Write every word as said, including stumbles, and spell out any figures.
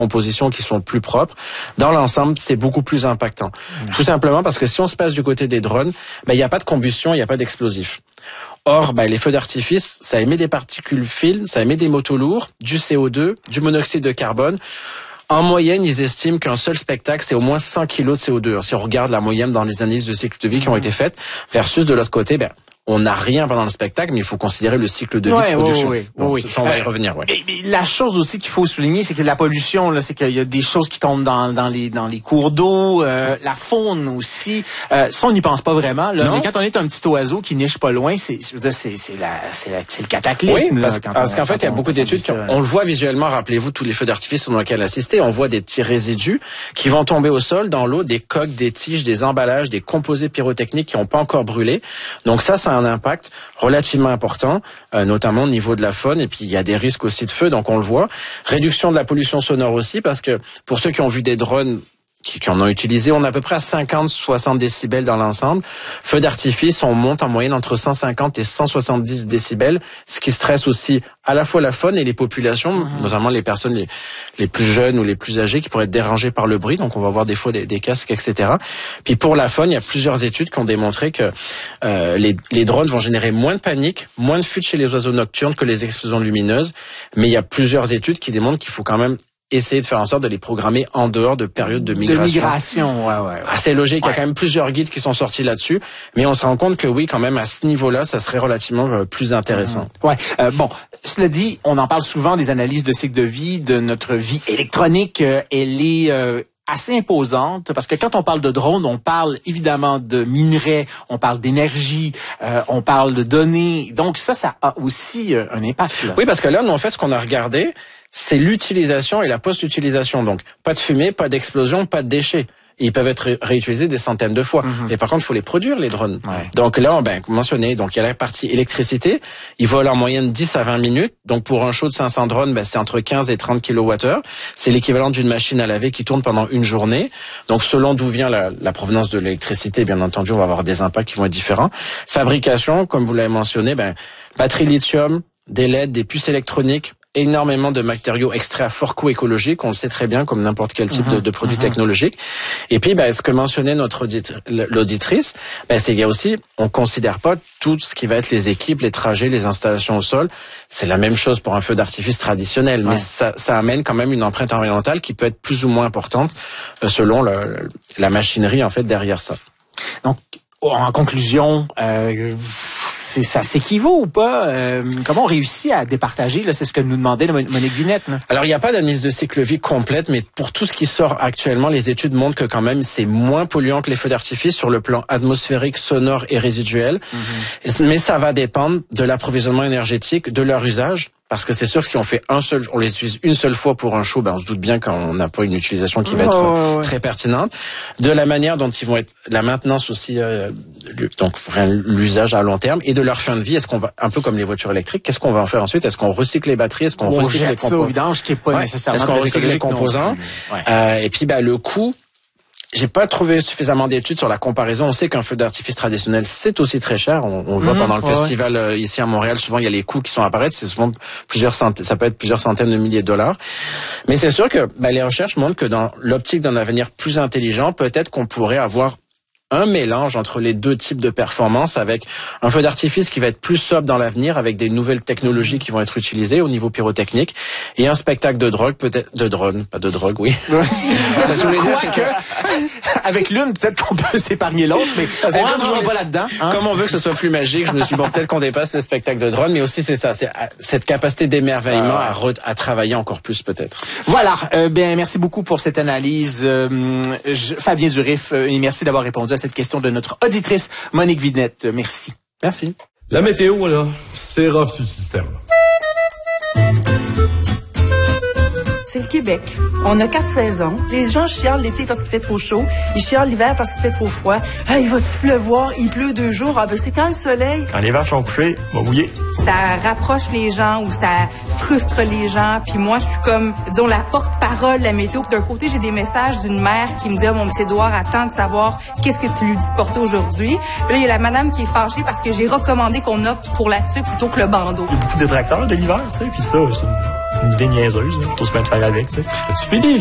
compositions qui sont plus propres. Dans l'ensemble, c'est beaucoup plus impactant. Mmh. Tout simplement parce que si on se passe du côté des drones, ben, il n'y a pas de combustion, il n'y a pas d'explosif. Or, ben, les feux d'artifice, ça émet des particules fines, ça émet des métaux lourds, du C O deux, du monoxyde de carbone. En moyenne, ils estiment qu'un seul spectacle, c'est au moins cent kilos de C O deux. Alors, si on regarde la moyenne dans les analyses de cycle de vie qui ont été faites, versus de l'autre côté, ben, on n'a rien pendant le spectacle, mais il faut considérer le cycle de vie ouais, de production. Oui, oui, bon, oui. Ça, on va y euh, revenir. Ouais. Mais, mais la chose aussi qu'il faut souligner, c'est que la pollution, là, c'est qu'il y a des choses qui tombent dans, dans les dans les cours d'eau, euh, la faune aussi. Euh, ça, on n'y pense pas vraiment. Là. Mais quand on est un petit oiseau qui niche pas loin, c'est je veux dire, c'est c'est la c'est la, c'est le cataclysme. Oui, parce, là, quand parce on, qu'en fait, il y a beaucoup d'études. Qui, on le voit visuellement. Rappelez-vous tous les feux d'artifice dans lesquels assister. On voit des petits résidus qui vont tomber au sol, dans l'eau, des coques, des tiges, des emballages, des composés pyrotechniques qui n'ont pas encore brûlé. Donc ça, ça a un impact relativement important, euh, notamment au niveau de la faune, et puis il y a des risques aussi de feu, donc on le voit. Réduction de la pollution sonore aussi, parce que pour ceux qui ont vu des drones qui, qui en ont utilisé, on est à peu près à cinquante à soixante décibels dans l'ensemble. Feu d'artifice, on monte en moyenne entre cent cinquante et cent soixante-dix décibels, ce qui stresse aussi à la fois la faune et les populations, mmh. notamment les personnes les, les plus jeunes ou les plus âgées qui pourraient être dérangées par le bruit, donc on va voir des fois des, des casques, et cetera. Puis pour la faune, il y a plusieurs études qui ont démontré que euh, les, les drones vont générer moins de panique, moins de fuite chez les oiseaux nocturnes que les explosions lumineuses, mais il y a plusieurs études qui démontrent qu'il faut quand même essayer de faire en sorte de les programmer en dehors de périodes de migration. De migration, ouais, ouais. ouais. Assez logique, ouais. Il y a quand même plusieurs guides qui sont sortis là-dessus, mais on se rend compte que oui, quand même, à ce niveau-là, ça serait relativement euh, plus intéressant. Mmh. Ouais. Euh, bon, cela dit, on en parle souvent des analyses de cycle de vie, de notre vie électronique. Euh, elle est euh, assez imposante, parce que quand on parle de drone, on parle évidemment de minerais, on parle d'énergie, euh, on parle de données. Donc ça, ça a aussi euh, un impact. Là. Oui, parce que là, nous, en fait, ce qu'on a regardé, c'est l'utilisation et la post-utilisation. Donc, pas de fumée, pas d'explosion, pas de déchets. Ils peuvent être ré- réutilisés des centaines de fois. Mm-hmm. Et par contre, il faut les produire, les drones. Ouais. Donc là, on ben, mentionné, donc il y a la partie électricité. Ils volent en moyenne dix à vingt minutes. Donc pour un show de cinq cents drones, ben, c'est entre quinze et trente kilowattheures. C'est l'équivalent d'une machine à laver qui tourne pendant une journée. Donc selon d'où vient la, la provenance de l'électricité, bien entendu, on va avoir des impacts qui vont être différents. Fabrication, comme vous l'avez mentionné, ben, batterie lithium, des L E D, des puces électroniques, énormément de matériaux extraits à fort coût écologique, on le sait très bien, comme n'importe quel type mmh, de, de produit mmh. technologique. Et puis, ben, ce que mentionnait notre audit- l'auditrice, ben, c'est qu'il y a aussi, on considère pas tout ce qui va être les équipes, les trajets, les installations au sol. C'est la même chose pour un feu d'artifice traditionnel, ouais. mais ça, ça amène quand même une empreinte environnementale qui peut être plus ou moins importante euh, selon le, la machinerie en fait derrière ça. Donc, en conclusion, euh, c'est, ça s'équivaut ou pas? Euh, comment on réussit à départager? Là, c'est ce que nous demandait Monique Vinette. Là. Alors, il n'y a pas d'analyse de cycle vie complète, mais pour tout ce qui sort actuellement, les études montrent que quand même, c'est moins polluant que les feux d'artifice sur le plan atmosphérique, sonore et résiduel. Mm-hmm. Mais ça va dépendre de l'approvisionnement énergétique, de leur usage. Parce que c'est sûr que si on fait un seul, on les utilise une seule fois pour un show, ben on se doute bien qu'on n'a pas une utilisation qui va être oh, ouais. très pertinente. De la manière dont ils vont être, la maintenance aussi, euh, donc l'usage à long terme, et de leur fin de vie. Est-ce qu'on va, un peu comme les voitures électriques, qu'est-ce qu'on va en faire ensuite? Est-ce qu'on recycle les batteries? Est-ce qu'on on recycle les composants? Au vidange, qui est pas ouais. nécessairement. Est-ce qu'on recycle les composants? Ouais. Euh, et puis, ben le coût. J'ai pas trouvé suffisamment d'études sur la comparaison. On sait qu'un feu d'artifice traditionnel, c'est aussi très cher. On, on le voit mmh, pendant le ouais. festival euh, ici à Montréal. Souvent, il y a les coûts qui sont apparaître. C'est souvent plusieurs centaines, ça peut être plusieurs centaines de milliers de dollars. Mais c'est sûr que ben, les recherches montrent que dans l'optique d'un avenir plus intelligent, peut-être qu'on pourrait avoir un mélange entre les deux types de performances, avec un feu d'artifice qui va être plus sobre dans l'avenir, avec des nouvelles technologies qui vont être utilisées au niveau pyrotechnique, et un spectacle de drogue, peut-être de drone, pas de drogue, oui. Je voulais dire, c'est que avec l'une, peut-être qu'on peut s'épargner l'autre, mais on ne rentrera pas là-dedans. Hein? Comme on veut que ce soit plus magique, je me suis dit, bon, peut-être qu'on dépasse le spectacle de drone, mais aussi c'est ça, c'est cette capacité d'émerveillement ah ouais. à, re, à travailler encore plus peut-être. Voilà, euh, bien, merci beaucoup pour cette analyse, euh, je, Fabien Durif, euh, et merci d'avoir répondu à cette question de notre auditrice Monique Vinette. Merci. Merci. La météo, là, c'est rough sur le système. C'est le Québec. On a quatre saisons. Les gens chialent l'été parce qu'il fait trop chaud. Ils chialent l'hiver parce qu'il fait trop froid. Ah, il va-tu pleuvoir? Il pleut deux jours. Ah, ben c'est quand le soleil? Quand les vaches sont couchées, on va mouiller. Ça rapproche les gens ou ça frustre les gens. Puis moi, je suis comme, disons, la porte-parole de la météo. D'un côté, j'ai des messages d'une mère qui me dit, oh, mon petit Édouard attend de savoir qu'est-ce que tu lui dis de porter aujourd'hui. Puis là, il y a la madame qui est fâchée parce que j'ai recommandé qu'on opte pour la tuque plutôt que le bandeau. Il y a beaucoup de détracteurs de l'hiver, tu sais, puis ça, c'est une idée niaiseuse, hein, tout se bien de faire avec, tu sais. As-tu fini